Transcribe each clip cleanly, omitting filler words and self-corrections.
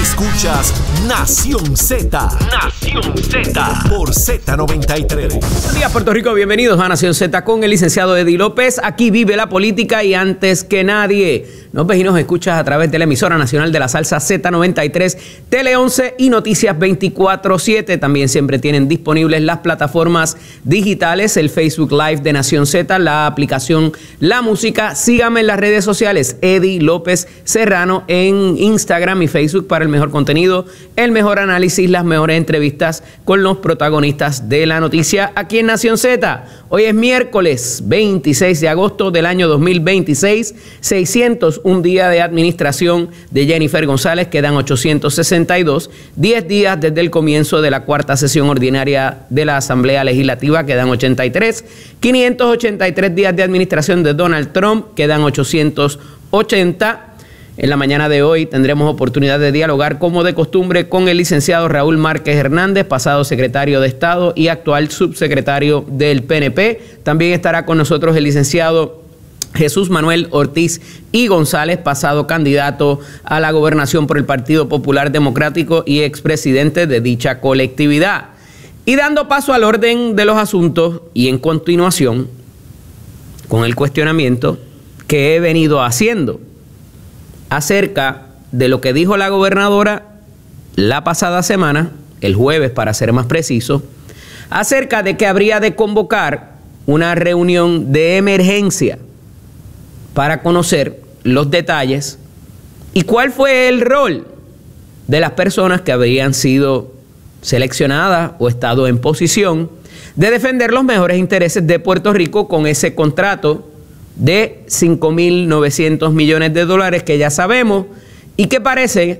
Escuchas Nación Z. Nación Z. Por Z93. Buenos días, Puerto Rico. Bienvenidos a Nación Z con el licenciado Eddie López. Aquí vive la política y antes que nadie. Nos ves y nos escuchas a través de la emisora nacional de la salsa Z93, Tele 11 y Noticias 24/7. También siempre tienen disponibles las plataformas digitales, el Facebook Live de Nación Z, la aplicación La Música. Síganme en las redes sociales, Eddie López Serrano, en Instagram y Facebook para el mejor contenido, el mejor análisis, las mejores entrevistas con los protagonistas de la noticia aquí en Nación Z. Hoy es miércoles 26 de agosto del año 2026, 601 día de administración de Jennifer González, quedan 862, 10 días desde el comienzo de la cuarta sesión ordinaria de la Asamblea Legislativa, quedan 83, 583 días de administración de Donald Trump, quedan 880. En la mañana de hoy tendremos oportunidad de dialogar, como de costumbre, con el licenciado Raúl Márquez Hernández, pasado secretario de Estado y actual subsecretario del PNP. También estará con nosotros el licenciado Jesús Manuel Ortiz y González, pasado candidato a la gobernación por el Partido Popular Democrático y expresidente de dicha colectividad. Y dando paso al orden de los asuntos y en continuación con el cuestionamiento que he venido haciendo acerca de lo que dijo la gobernadora la pasada semana, el jueves para ser más preciso, acerca de que habría de convocar una reunión de emergencia para conocer los detalles y cuál fue el rol de las personas que habrían sido seleccionadas o estado en posición de defender los mejores intereses de Puerto Rico con ese contrato de 5.900 millones de dólares que ya sabemos y que parece,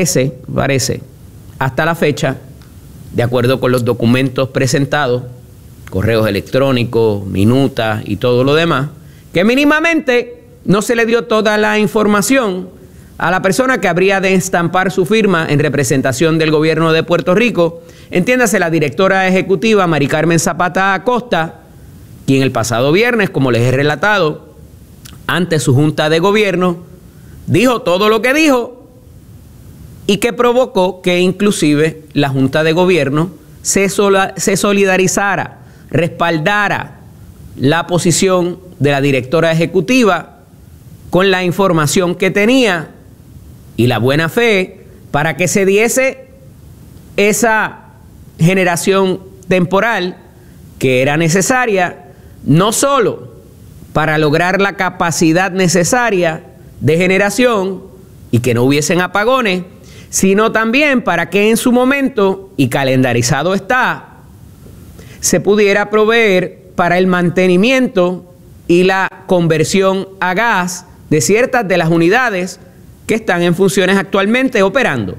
hasta la fecha, de acuerdo con los documentos presentados, correos electrónicos, minutas y todo lo demás, que mínimamente no se le dio toda la información a la persona que habría de estampar su firma en representación del gobierno de Puerto Rico, entiéndase la directora ejecutiva Mari Carmen Zapata Acosta, quien el pasado viernes, como les he relatado, ante su junta de gobierno, dijo todo lo que dijo y que provocó que inclusive la junta de gobierno se solidarizara, respaldara la posición de la directora ejecutiva con la información que tenía y la buena fe para que se diese esa generación temporal que era necesaria, no solo para lograr la capacidad necesaria de generación y que no hubiesen apagones, sino también para que en su momento, y calendarizado está, se pudiera proveer para el mantenimiento y la conversión a gas de ciertas de las unidades que están en funciones actualmente operando.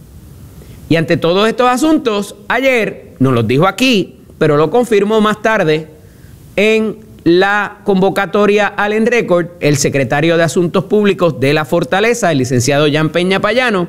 Y ante todos estos asuntos, ayer nos los dijo aquí, pero lo confirmó más tarde en la convocatoria al Endrecord, el secretario de Asuntos Públicos de la Fortaleza, el licenciado Jan Peña Payano,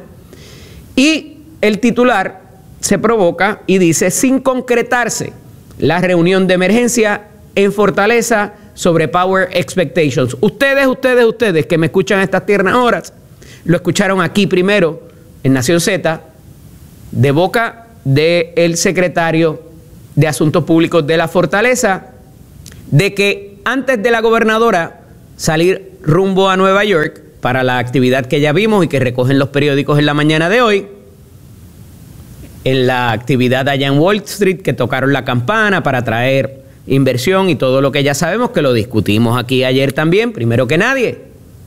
y el titular se provoca y dice: sin concretarse la reunión de emergencia en Fortaleza sobre Power Expectations. Ustedes que me escuchan a estas tiernas horas, lo escucharon aquí primero en Nación Z, de boca del secretario de Asuntos Públicos de la Fortaleza, de que antes de la gobernadora salir rumbo a Nueva York para la actividad que ya vimos y que recogen los periódicos en la mañana de hoy, en la actividad allá en Wall Street, que tocaron la campana para traer inversión y todo lo que ya sabemos, que lo discutimos aquí ayer también, primero que nadie.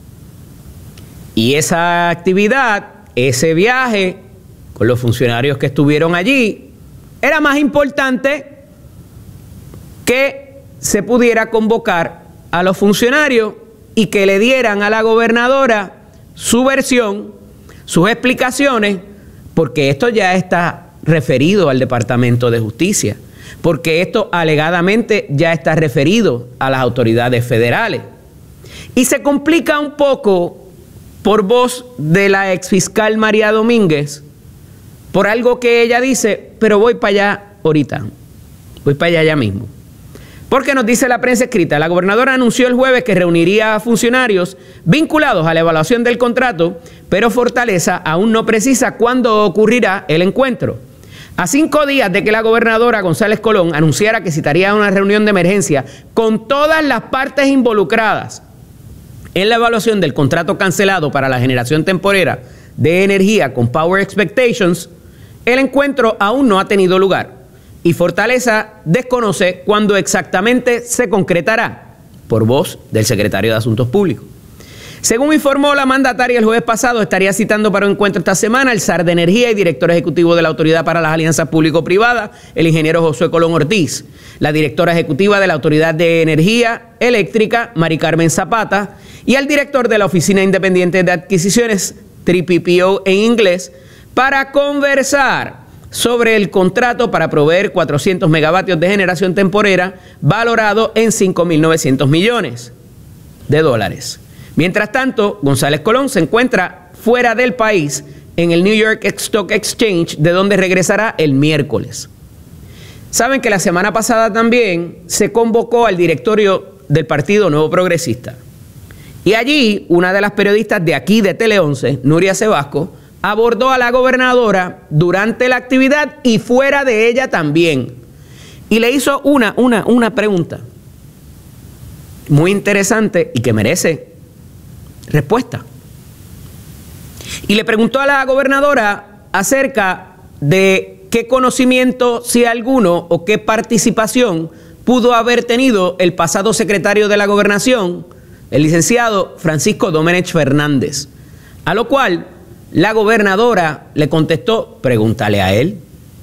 Y esa actividad, ese viaje con los funcionarios que estuvieron allí, era más importante que se pudiera convocar a los funcionarios y que le dieran a la gobernadora su versión, sus explicaciones, porque esto ya está referido al Departamento de Justicia, porque esto alegadamente ya está referido a las autoridades federales. Y se complica un poco por voz de la exfiscal María Domínguez, por algo que ella dice, pero voy para allá ahorita, voy para allá ya mismo. Porque nos dice la prensa escrita, la gobernadora anunció el jueves que reuniría a funcionarios vinculados a la evaluación del contrato, pero Fortaleza aún no precisa cuándo ocurrirá el encuentro. A 5 días de que la gobernadora González Colón anunciara que citaría una reunión de emergencia con todas las partes involucradas en la evaluación del contrato cancelado para la generación temporera de energía con Power Expectations, el encuentro aún no ha tenido lugar. Y Fortaleza desconoce cuándo exactamente se concretará, por voz del secretario de Asuntos Públicos. Según informó la mandataria el jueves pasado, estaría citando para un encuentro esta semana el SAR de Energía y director ejecutivo de la Autoridad para las Alianzas Público-Privadas, el ingeniero Josué Colón Ortiz, la directora ejecutiva de la Autoridad de Energía Eléctrica, Mari Carmen Zapata, y al director de la Oficina Independiente de Adquisiciones, TPPO en inglés, para conversar sobre el contrato para proveer 400 megavatios de generación temporera valorado en $5.900 millones. Mientras tanto, González Colón se encuentra fuera del país en el New York Stock Exchange, de donde regresará el miércoles. Saben que la semana pasada también se convocó al directorio del Partido Nuevo Progresista. Y allí, una de las periodistas de aquí de Tele 11, Nuria Sebasco, abordó a la gobernadora durante la actividad y fuera de ella también. Y le hizo una pregunta muy interesante y que merece respuesta. Y le preguntó a la gobernadora acerca de qué conocimiento, si alguno, o qué participación pudo haber tenido el pasado secretario de la Gobernación, el licenciado Francisco Domenech Fernández. A lo cual la gobernadora le contestó, pregúntale a él.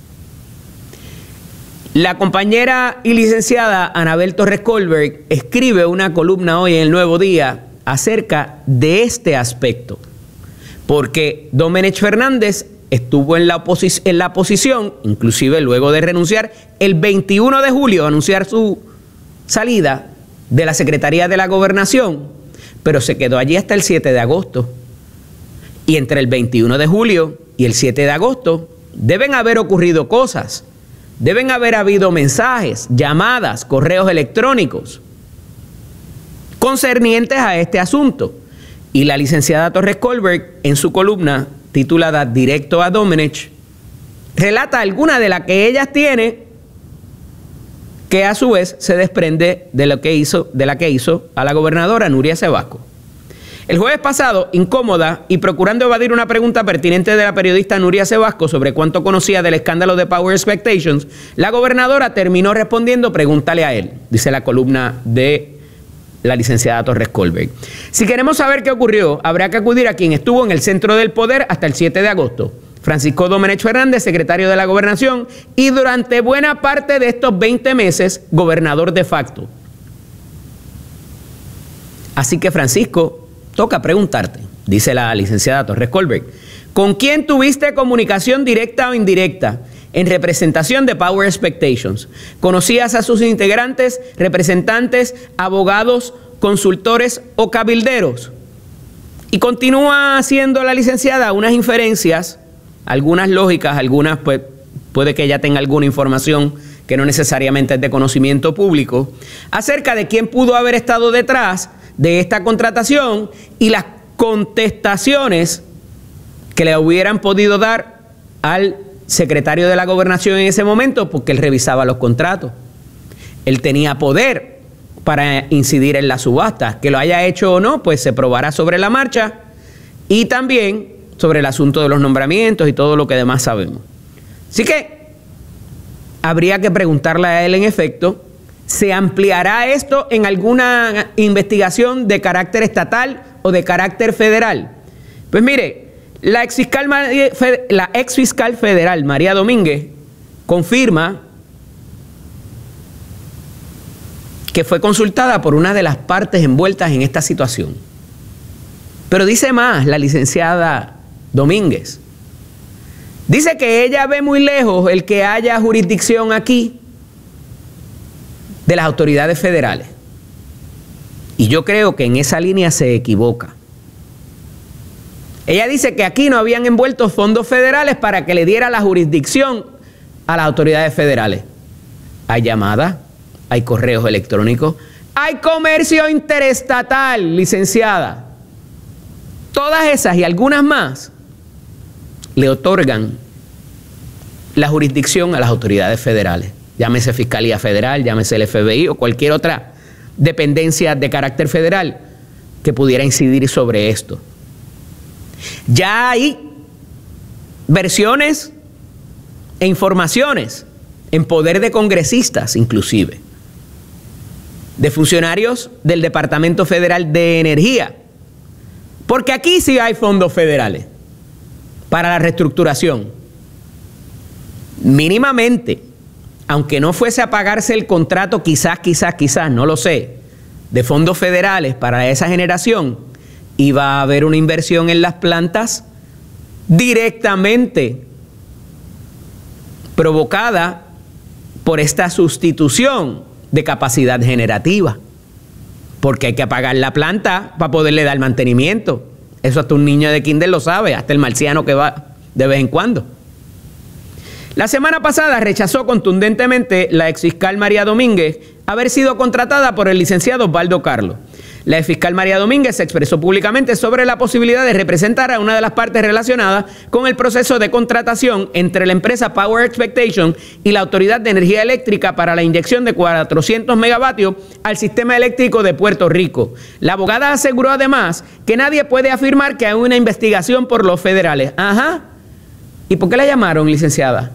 La compañera y licenciada Anabel Torres Kohlberg escribe una columna hoy en El Nuevo Día acerca de este aspecto, porque Domenech Fernández estuvo en la oposición, inclusive luego de renunciar, el 21 de julio a anunciar su salida de la Secretaría de la Gobernación, pero se quedó allí hasta el 7 de agosto. Y entre el 21 de julio y el 7 de agosto deben haber ocurrido cosas, deben haber habido mensajes, llamadas, correos electrónicos concernientes a este asunto. Y la licenciada Torres Kohlberg, en su columna titulada Directo a Domenech, relata alguna de las que ella tiene, que a su vez se desprende de la que hizo a la gobernadora Nuria Sebasco. El jueves pasado, incómoda y procurando evadir una pregunta pertinente de la periodista Nuria Sebasco sobre cuánto conocía del escándalo de Power Expectations, la gobernadora terminó respondiendo, pregúntale a él, dice la columna de la licenciada Torres Kohlberg. Si queremos saber qué ocurrió, habrá que acudir a quien estuvo en el centro del poder hasta el 7 de agosto, Francisco Domenech Fernández, secretario de la Gobernación, y durante buena parte de estos 20 meses, gobernador de facto. Así que, Francisco, toca preguntarte, dice la licenciada Torres Kohlberg, ¿con quién tuviste comunicación directa o indirecta en representación de Power Expectations? ¿Conocías a sus integrantes, representantes, abogados, consultores o cabilderos? Y continúa haciendo la licenciada unas inferencias, algunas lógicas, algunas pues puede que ella tenga alguna información que no necesariamente es de conocimiento público, acerca de quién pudo haber estado detrás de esta contratación y las contestaciones que le hubieran podido dar al secretario de la Gobernación en ese momento, porque él revisaba los contratos. Él tenía poder para incidir en la subasta. Que lo haya hecho o no, pues se probará sobre la marcha, y también sobre el asunto de los nombramientos y todo lo que demás sabemos. Así que habría que preguntarle a él en efecto, ¿se ampliará esto en alguna investigación de carácter estatal o de carácter federal? Pues mire, la ex fiscal federal María Domínguez confirma que fue consultada por una de las partes envueltas en esta situación. Pero dice más la licenciada Domínguez. Dice que ella ve muy lejos el que haya jurisdicción aquí de las autoridades federales. Y yo creo que en esa línea se equivoca. Ella dice que aquí no habían envuelto fondos federales para que le diera la jurisdicción a las autoridades federales. Hay llamadas, hay correos electrónicos, hay comercio interestatal, licenciada. Todas esas y algunas más le otorgan la jurisdicción a las autoridades federales. Llámese Fiscalía Federal, llámese el FBI o cualquier otra dependencia de carácter federal que pudiera incidir sobre esto. Ya hay versiones e informaciones en poder de congresistas, inclusive, de funcionarios del Departamento Federal de Energía, porque aquí sí hay fondos federales para la reestructuración. Mínimamente, aunque no fuese a pagarse el contrato, quizás, no lo sé, de fondos federales para esa generación, iba a haber una inversión en las plantas directamente provocada por esta sustitución de capacidad generativa, porque hay que apagar la planta para poderle dar mantenimiento. Eso hasta un niño de kinder lo sabe, hasta el marciano que va de vez en cuando. La semana pasada rechazó contundentemente la exfiscal María Domínguez haber sido contratada por el licenciado Osvaldo Carlos. La exfiscal María Domínguez se expresó públicamente sobre la posibilidad de representar a una de las partes relacionadas con el proceso de contratación entre la empresa Power Expectation y la Autoridad de Energía Eléctrica para la inyección de 400 megavatios al sistema eléctrico de Puerto Rico. La abogada aseguró además que nadie puede afirmar que hay una investigación por los federales. Ajá. ¿Y por qué la llamaron, licenciada?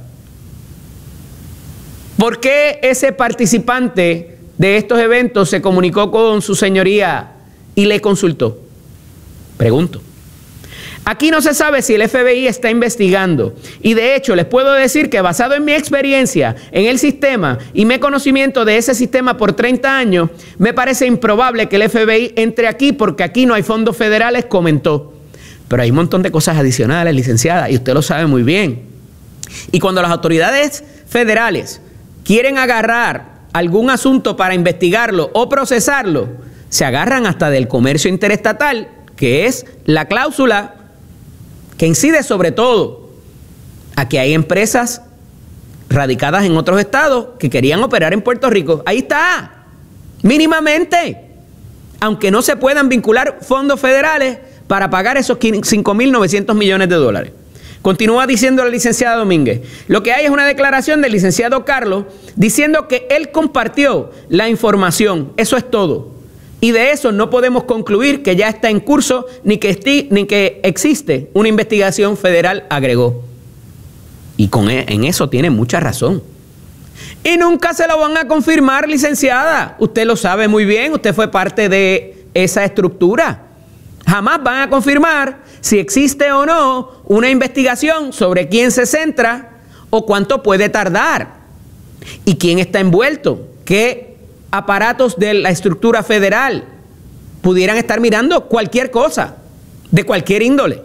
¿Por qué ese participante de estos eventos se comunicó con su señoría y le consultó? Pregunto. Aquí no se sabe si el FBI está investigando y de hecho les puedo decir que basado en mi experiencia en el sistema y mi conocimiento de ese sistema por 30 años, me parece improbable que el FBI entre aquí porque aquí no hay fondos federales, comentó. Pero hay un montón de cosas adicionales, licenciada, y usted lo sabe muy bien. Y cuando las autoridades federales quieren agarrar algún asunto para investigarlo o procesarlo, se agarran hasta del comercio interestatal, que es la cláusula que incide sobre todo a que hay empresas radicadas en otros estados que querían operar en Puerto Rico. Ahí está, mínimamente, aunque no se puedan vincular fondos federales para pagar esos 5.900 millones de dólares. Continúa diciendo la licenciada Domínguez, lo que hay es una declaración del licenciado Carlos diciendo que él compartió la información, eso es todo. Y de eso no podemos concluir que ya está en curso ni que existe una investigación federal, agregó. Y en eso tiene mucha razón. Y nunca se lo van a confirmar, licenciada. Usted lo sabe muy bien, usted fue parte de esa estructura. Jamás van a confirmar si existe o no una investigación sobre quién se centra o cuánto puede tardar y quién está envuelto, qué aparatos de la estructura federal pudieran estar mirando cualquier cosa, de cualquier índole.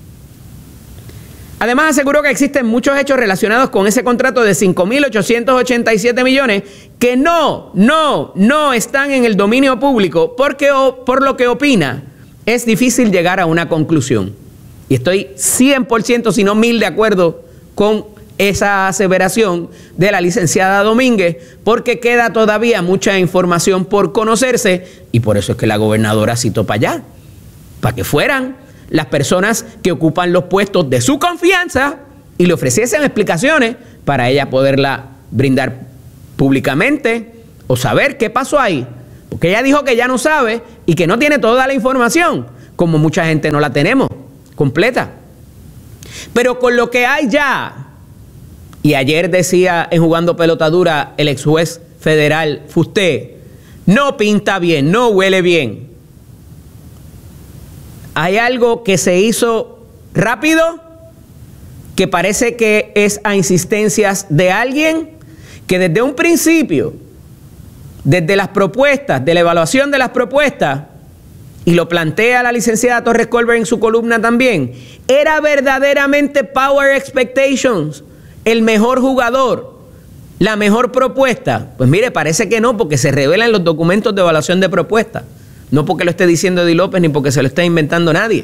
Además aseguró que existen muchos hechos relacionados con ese contrato de 5.887 millones que no están en el dominio público porque por lo que opina es difícil llegar a una conclusión. Y estoy 100%, si no 1000% de acuerdo con esa aseveración de la licenciada Domínguez, porque queda todavía mucha información por conocerse y por eso es que la gobernadora citó para allá, para que fueran las personas que ocupan los puestos de su confianza y le ofreciesen explicaciones para ella poderla brindar públicamente o saber qué pasó ahí. Porque ella dijo que ya no sabe y que no tiene toda la información, como mucha gente no la tenemos completa. Pero con lo que hay ya, y ayer decía en Jugando Pelota Dura el ex juez federal Fusté, no pinta bien, no huele bien. Hay algo que se hizo rápido, que parece que es a insistencias de alguien que desde un principio, desde las propuestas, de la evaluación de las propuestas, y lo plantea la licenciada Torres Colbert en su columna también, era verdaderamente Power Expectations el mejor jugador, la mejor propuesta. Pues mire, parece que no, porque se revela en los documentos de evaluación de propuestas. No porque lo esté diciendo Eddie López ni porque se lo esté inventando nadie.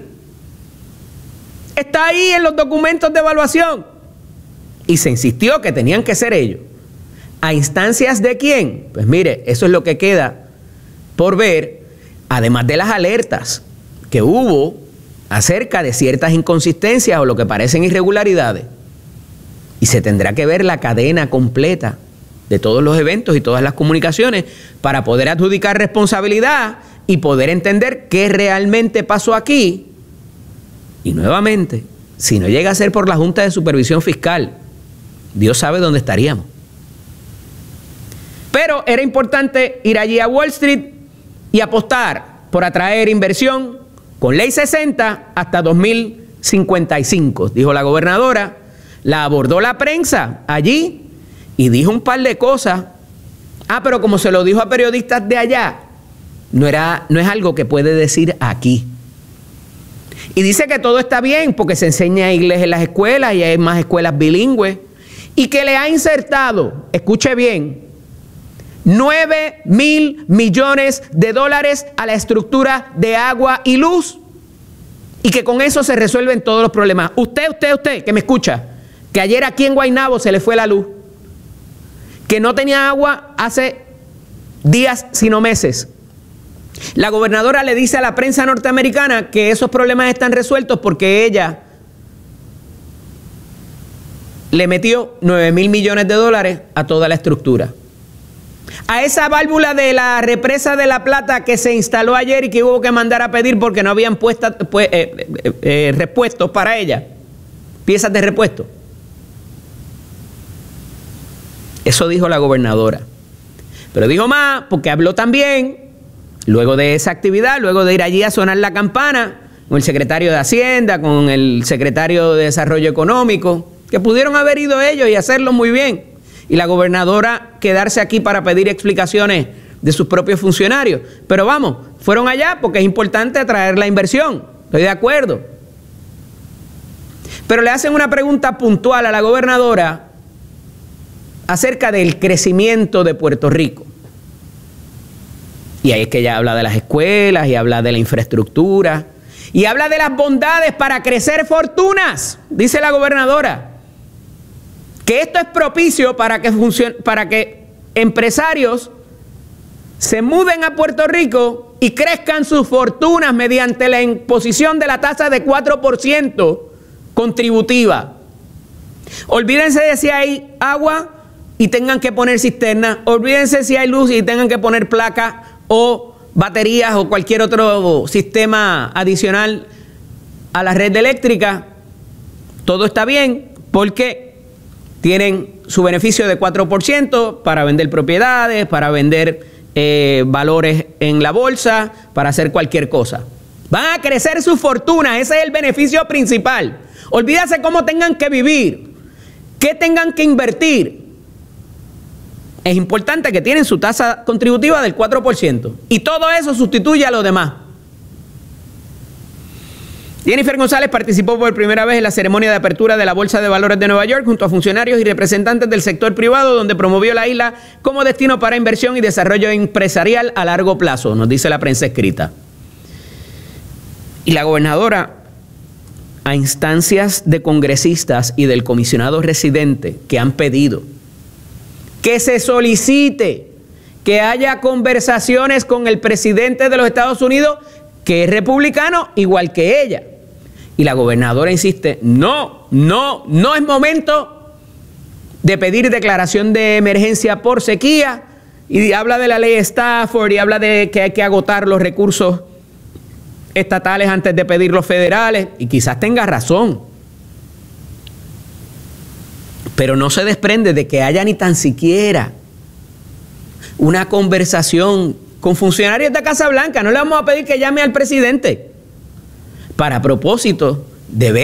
Está ahí en los documentos de evaluación. Y se insistió que tenían que ser ellos. ¿A instancias de quién? Pues mire, eso es lo que queda por ver, además de las alertas que hubo acerca de ciertas inconsistencias o lo que parecen irregularidades. Y se tendrá que ver la cadena completa de todos los eventos y todas las comunicaciones para poder adjudicar responsabilidad y poder entender qué realmente pasó aquí. Y nuevamente, si no llega a ser por la Junta de Supervisión Fiscal, Dios sabe dónde estaríamos. Pero era importante ir allí a Wall Street y apostar por atraer inversión con ley 60 hasta 2055, dijo la gobernadora. La abordó la prensa allí y dijo un par de cosas. Pero como se lo dijo a periodistas de allá, no es algo que puede decir aquí. Y dice que todo está bien porque se enseña inglés en las escuelas y hay más escuelas bilingües. Y que le ha insertado, escuche bien, $9,000 millones a la estructura de agua y luz. Y que con eso se resuelven todos los problemas. Usted que me escucha, que ayer aquí en Guaynabo se le fue la luz, que no tenía agua hace días, sino meses. La gobernadora le dice a la prensa norteamericana que esos problemas están resueltos porque ella le metió $9,000 millones a toda la estructura. A esa válvula de la represa de La Plata que se instaló ayer y que hubo que mandar a pedir porque no habían repuestos para ella, piezas de repuesto. Eso dijo la gobernadora. Pero dijo más porque habló también, luego de esa actividad, luego de ir allí a sonar la campana, con el secretario de Hacienda, con el secretario de Desarrollo Económico, que pudieron haber ido ellos y hacerlo muy bien. Y la gobernadora quedarse aquí para pedir explicaciones de sus propios funcionarios. Pero vamos, fueron allá porque es importante atraer la inversión. Estoy de acuerdo. Pero le hacen una pregunta puntual a la gobernadora acerca del crecimiento de Puerto Rico. Y ahí es que ella habla de las escuelas y habla de la infraestructura y habla de las bondades para crecer fortunas, dice la gobernadora. Que esto es propicio para que empresarios se muden a Puerto Rico y crezcan sus fortunas mediante la imposición de la tasa de 4% contributiva. Olvídense de si hay agua y tengan que poner cisternas, olvídense si hay luz y tengan que poner placas o baterías o cualquier otro sistema adicional a la red eléctrica. Todo está bien porque tienen su beneficio de 4% para vender propiedades, para vender valores en la bolsa, para hacer cualquier cosa. Van a crecer sus fortunas, ese es el beneficio principal. Olvídate cómo tengan que vivir, qué tengan que invertir. Es importante que tienen su tasa contributiva del 4%. Y todo eso sustituye a lo demás. Jennifer González participó por primera vez en la ceremonia de apertura de la Bolsa de Valores de Nueva York junto a funcionarios y representantes del sector privado, donde promovió la isla como destino para inversión y desarrollo empresarial a largo plazo, nos dice la prensa escrita. Y la gobernadora, a instancias de congresistas y del comisionado residente que han pedido que se solicite que haya conversaciones con el presidente de los Estados Unidos, que es republicano igual que ella. Y la gobernadora insiste, no es momento de pedir declaración de emergencia por sequía, y habla de la ley Stafford y habla de que hay que agotar los recursos estatales antes de pedir los federales, y quizás tenga razón. Pero no se desprende de que haya ni tan siquiera una conversación con funcionarios de Casa Blanca. No le vamos a pedir que llame al presidente para propósito de ver